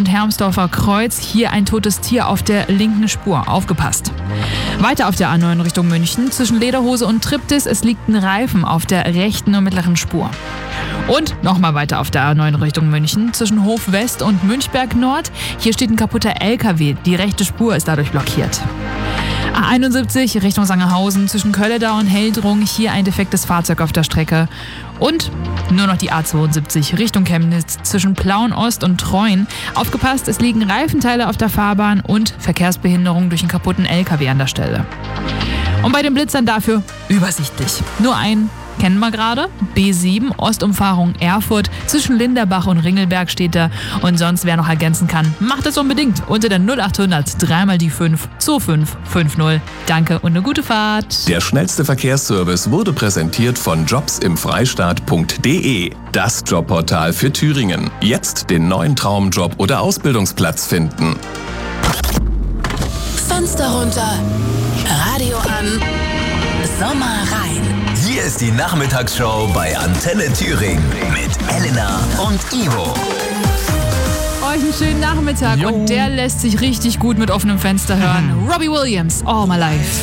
und Hermsdorfer Kreuz. Hier ein totes Tier auf der linken Spur. Aufgepasst. Weiter auf der A9 Richtung München. Zwischen Lederhose und Triptis. Es liegt ein Reifen auf der rechten und mittleren Spur. Und nochmal weiter auf der A9 Richtung München. Zwischen Hof West und Münchberg Nord. Hier steht ein kaputter LKW. Die rechte Spur ist dadurch blockiert. A71 Richtung Sangerhausen. Zwischen Kölledau und Heldrung. Hier ein defektes Fahrzeug auf der Strecke. Und nur noch die A72 Richtung Chemnitz zwischen Plauen Ost und Treuen. Aufgepasst, es liegen Reifenteile auf der Fahrbahn und Verkehrsbehinderung durch einen kaputten LKW an der Stelle. Und bei den Blitzern dafür übersichtlich. Nur einen kennen wir gerade. B7 Ostumfahrung Erfurt. Zwischen Linderbach und Ringelberg steht da. Und sonst, wer noch ergänzen kann, macht es unbedingt unter der 0800 3 mal die 5 2550. Danke und eine gute Fahrt. Der schnellste Verkehrsservice wurde präsentiert von jobsimfreistaat.de. Das Jobportal für Thüringen. Jetzt den neuen Traumjob oder Ausbildungsplatz finden. Fenster runter, Radio an, Sommer rein. Hier ist die Nachmittagsshow bei Antenne Thüringen mit Elena und Ivo. Euch einen schönen Nachmittag und der lässt sich richtig gut mit offenem Fenster hören. Robbie Williams, All My Life.